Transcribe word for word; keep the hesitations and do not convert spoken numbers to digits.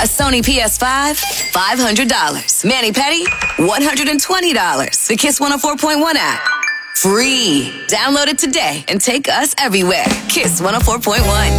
A Sony P S five, five hundred dollars. Manny Petty, one hundred twenty dollars. The Kiss one oh four point one app, free. Download it today and take us everywhere. Kiss one oh four point one.